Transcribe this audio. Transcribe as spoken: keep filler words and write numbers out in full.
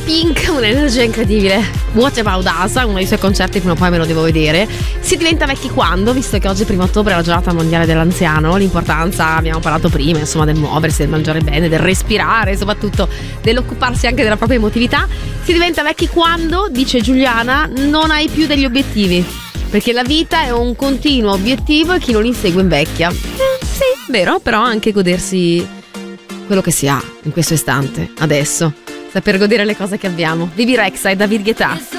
Pink, un'energia incredibile. What About Us, uno dei suoi concerti, prima o poi me lo devo vedere. Si diventa vecchi quando, visto che oggi primo ottobre è la giornata mondiale dell'anziano, l'importanza, abbiamo parlato prima, insomma, del muoversi, del mangiare bene, del respirare, soprattutto dell'occuparsi anche della propria emotività. Si diventa vecchi quando, dice Giuliana, non hai più degli obiettivi, perché la vita è un continuo obiettivo e chi non li segue invecchia. Eh, sì, vero, però anche godersi quello che si ha in questo istante, adesso. Saper godere le cose che abbiamo. Vivi Rexa e David Guetta.